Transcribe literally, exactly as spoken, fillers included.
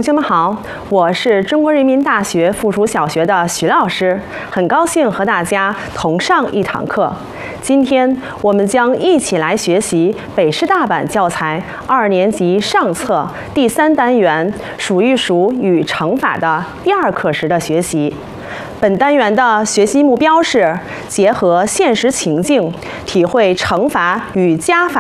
同学们好，我是中国人民大学附属小学的徐老师，很高兴和大家同上一堂课。今天我们将一起来学习北师大版教材二年级上册第三单元数一数与乘法的第二课时的学习。本单元的学习目标是结合现实情境，体会乘法与加法